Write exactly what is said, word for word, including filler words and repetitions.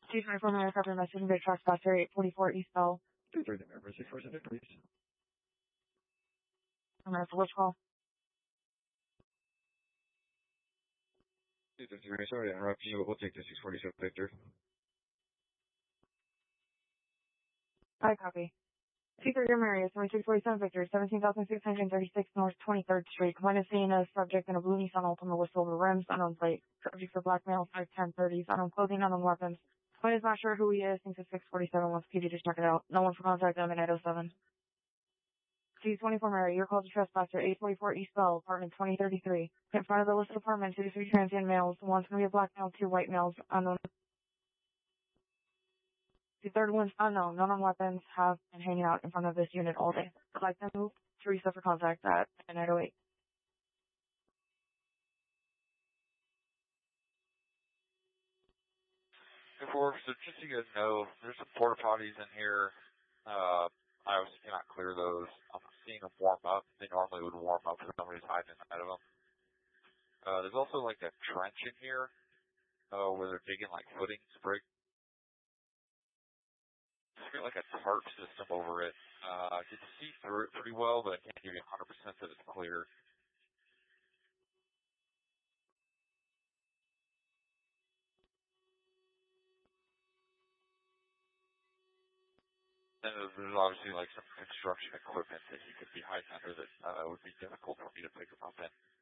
Two twenty-four Mary Copy message and trespasser eight forty-four East Bell. two thirty members, six four seven, please. I'm going to which call? two thirty-three, sorry to interrupt you, but we'll take the six forty-seven Victor. I copy. two thirty Mary is twenty-six forty-seven Victor, seventeen thousand six hundred thirty-six North twenty-third Street. When is seen as subject in a blue Nissan Altima with silver rims, unknown plate. Subject for blackmail, five ten thirties, unknown clothing, unknown weapons. When is not sure who he is, thinks it's six forty-seven, wants P D to check it out. No one for contact them in eight oh seven. C twenty-four Mary, your call to trespasser, eight forty-four East Bell, apartment twenty thirty-three. In front of the listed apartment, two to three transient males. One's going to be a black male, two white males, unknown. The third one's unknown. None on weapons have been hanging out in front of this unit all day. I'd like them moved to reset for contact at nine oh eight. Before, so just so you guys know, there's some porta potties in here. Uh, I obviously cannot clear those. I'm seeing them warm up. They normally would warm up if somebody's hiding inside of them. Uh, there's also like a trench in here, uh, where they're digging like footings, brick. It's got like a tarp system over it. Uh, I can see through it pretty well, but I can't give you one hundred percent that it's clear. And there's obviously like some construction equipment that you could be hiding under that uh, would be difficult for me to pick them up in.